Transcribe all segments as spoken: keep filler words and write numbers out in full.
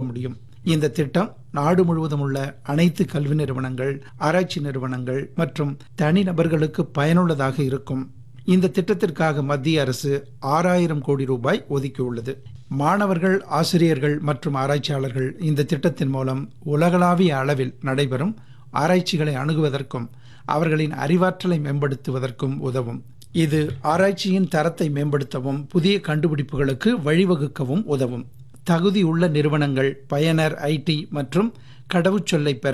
முடியும். இந்த திட்டம் நாடு முழுவதும் உள்ள அனைத்து கல்வி நிறுவனங்கள், ஆராய்ச்சி நிறுவனங்கள் மற்றும் தனிநபர்களுக்கு பயனுள்ளதாக இருக்கும். இந்த திட்டத்திற்காக மத்திய அரசு ஆறாயிரம் கோடி ரூபாய் ஒதுக்கியுள்ளது. மாணவர்கள், ஆசிரியர்கள் மற்றும் ஆராய்ச்சியாளர்கள் இந்த திட்டத்தின் மூலம் உலகளாவிய அளவில் நடைபெறும் ஆராய்ச்சிகளை அணுகுவதற்கும் அவர்களின் அறிவாற்றலை மேம்படுத்துவதற்கும் உதவும். இது ஆராய்ச்சியின் தரத்தை மேம்படுத்தவும் புதிய கண்டுபிடிப்புகளுக்கு வழிவகுக்கவும் உதவும். தகுதியுள்ள நிறுவனங்கள் பயனர் ஐடி மற்றும் கடவுச்சொல்லை பெற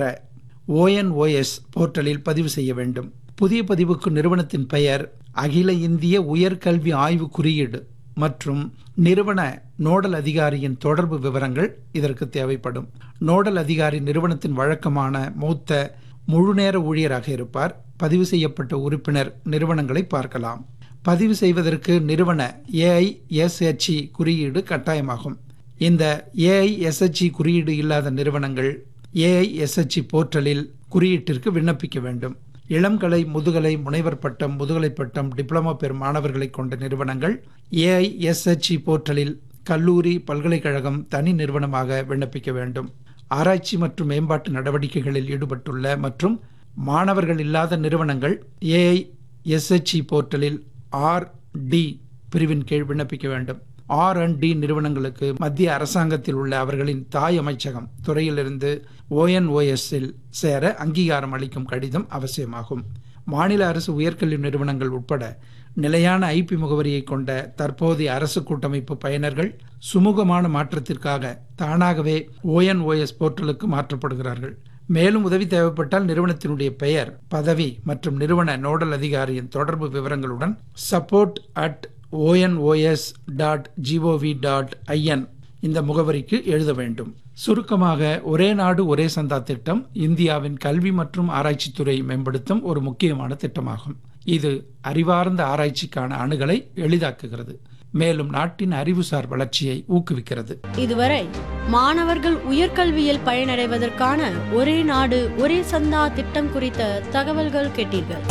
ஓஎன்ஓஎஸ் போர்ட்டலில் பதிவு செய்ய வேண்டும். புதிய பதிவுக்கு நிறுவனத்தின் பெயர், அகில இந்திய உயர்கல்வி ஆய்வு குறியீடு மற்றும் நிறுவன நோடல் அதிகாரியின் தொடர்பு விவரங்கள் இதற்கு தேவைப்படும். நோடல் அதிகாரி நிறுவனத்தின் வழக்கமான மூத்த முழுநேர ஊழியராக இருப்பார். பதிவு செய்யப்பட்ட உறுப்பினர் நிறுவனங்களை பார்க்கலாம். பதிவு செய்வதற்கு நிறுவன ஏஐஎஸ்ஹெச்இ குறியீடு கட்டாயமாகும். இந்த ஏஐஎஸ்ஹெச்இ குறியீடு இல்லாத நிறுவனங்கள் ஏஐஎஸ்ஹெச்இ போர்ட்டலில் குறியீட்டிற்கு விண்ணப்பிக்க வேண்டும். இளங்கலை, முதுகலை, முனைவர் பட்டம், முதுகலை பட்டம், டிப்ளமோ பெறும் மாணவர்களை கொண்ட நிறுவனங்கள் ஏஐஎஸ்ஹெச்இ போர்ட்டலில் கல்லூரி, பல்கலைக்கழகம் தனி நிறுவனமாக விண்ணப்பிக்க வேண்டும். ஆராய்ச்சி மற்றும் மேம்பாட்டு நடவடிக்கைகளில் ஈடுபட்டுள்ள மற்றும் மாணவர்கள் இல்லாத நிறுவனங்கள் ஏஐஎஸ்ஹெச்இ போர்ட்டலில் ஆர் டி பிரிவின் கீழ் விண்ணப்பிக்க வேண்டும். ஆர் அண்ட் டி நிறுவனங்களுக்கு மத்திய அரசாங்கத்தில் உள்ள அவர்களின் தாய் அமைச்சகம் துறையிலிருந்து ஓஎன்ஓஎஸ்ஸில் சேர அங்கீகாரம் அளிக்கும் கடிதம் அவசியமாகும். மாநில அரசு உயர்கல்வி நிறுவனங்கள் உட்பட நிலையான ஐபி முகவரியை கொண்ட தற்போதைய அரசு கூட்டமைப்பு பயனர்கள் சுமூகமான மாற்றத்திற்காக தானாகவே ஓஎன்ஓஎஸ் போர்ட்டலுக்கு மாற்றப்படுகிறார்கள். மேலும் உதவி தேவைப்பட்டால் நிறுவனத்தினுடைய பெயர், பதவி மற்றும் நிறுவன நோடல் அதிகாரியின் தொடர்பு விவரங்களுடன் support at ONOS dot gov dot IN இந்த முகவரிக்கு எழுத வேண்டும். சுருக்கமாக, ஒரே நாடு ஒரே சந்தா திட்டம் இந்தியாவின் கல்வி மற்றும் ஆராய்ச்சித்துறை மேம்படுத்தும் ஒரு முக்கியமான திட்டமாகும். இது அறிவார்ந்த ஆராய்ச்சிக்கான அணுகலை எளிதாக்குகிறது, மேலும் நாட்டின் அறிவுசார் வளர்ச்சியை ஊக்குவிக்கிறது. இதுவரை மாணவர்கள் உயர்கல்வியில் பயனடைவதற்கான ஒரே நாடு ஒரே சந்தா திட்டம் குறித்த தகவல்கள் கேட்டீர்கள்.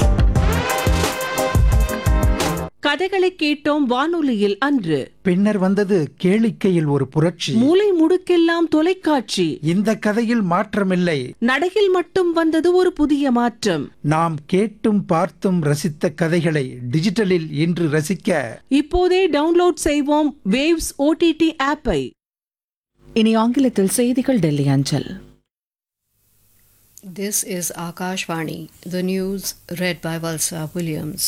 கதைகளை கேட்டோம் வானொலியில் அன்று. பின்னர் வந்தது கேளிக்கையில் ஒரு புரட்சி. மூலை முடுக்கெல்லாம் தொலைக்காட்சி. இந்த கதையில் மாற்றமில்லை, நடையில் மட்டும் வந்தது ஒரு புதிய மாற்றம். நாம் கேட்டும் பார்த்தும் ரசித்த கதைகளை டிஜிட்டலில் இன்று ரசிக்க இப்போதே டவுன்லோட் செய்வோம் வேவ்ஸ் ஓடிடி ஆப்பை. இனி ஆங்கிலத்தில் செய்திகள் டெல்லி அஞ்சல். This is Akashvani. The news read by Valsa Williams.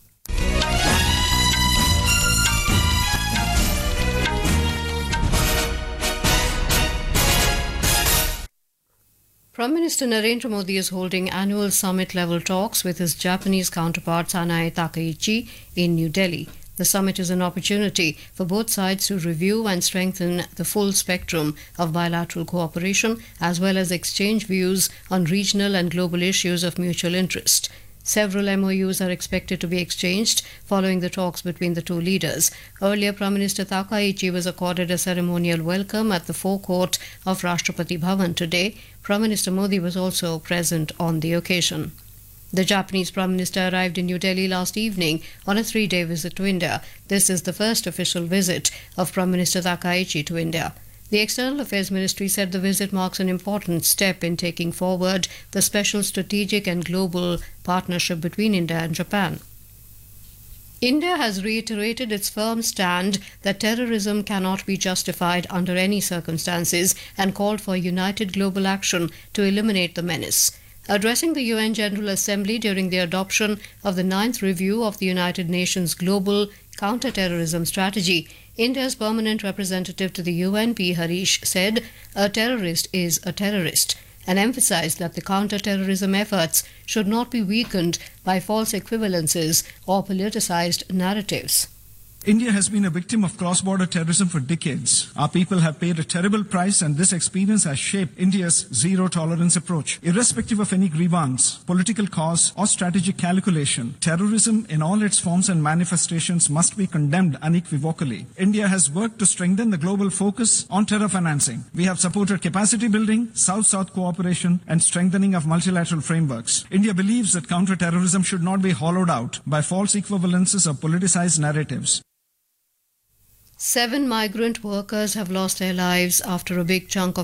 Prime Minister Narendra Modi is holding annual summit-level talks with his Japanese counterpart Sanae Takaichi in New Delhi. The summit is an opportunity for both sides to review and strengthen the full spectrum of bilateral cooperation, as well as exchange views on regional and global issues of mutual interest. Several M O Us are expected to be exchanged following the talks between the two leaders. Earlier, Prime Minister Takaichi was accorded a ceremonial welcome at the forecourt of Rashtrapati Bhavan today. Prime Minister Modi was also present on the occasion. The Japanese Prime Minister arrived in New Delhi last evening on a three-day visit to India. This is the first official visit of Prime Minister Takaichi to India. The External Affairs Ministry said the visit marks an important step in taking forward the special strategic and global partnership between India and Japan. India has reiterated its firm stand that terrorism cannot be justified under any circumstances and called for united global action to eliminate the menace. Addressing the U N General Assembly during the adoption of the ninth review of the United Nations Global Counter-Terrorism Strategy, India's permanent representative to the U N, P. Harish, said a terrorist is a terrorist and emphasized that the counter-terrorism efforts should not be weakened by false equivalences or politicized narratives. India has been a victim of cross-border terrorism for decades. Our people have paid a terrible price, and this experience has shaped India's zero-tolerance approach. Irrespective of any grievance, political cause, or strategic calculation, terrorism in all its forms and manifestations must be condemned unequivocally. India has worked to strengthen the global focus on terror financing. We have supported capacity building, South-South cooperation, and strengthening of multilateral frameworks. India believes that counter-terrorism should not be hollowed out by false equivalences or politicized narratives. Seven migrant workers have lost their lives after a big chunk of